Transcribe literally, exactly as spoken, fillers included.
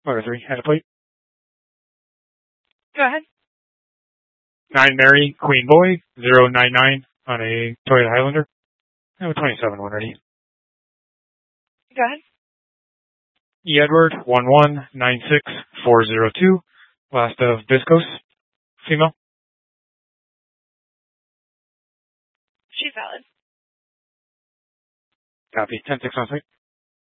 Motor three, head of plate. Go ahead. nine Mary, Queen Boy, zero nine nine on a Toyota Highlander. Oh, twenty-seven one ready. Go ahead. E. Edward, one one nine six four zero two. Last of Viscos, female. She's valid. Copy. ten six on site.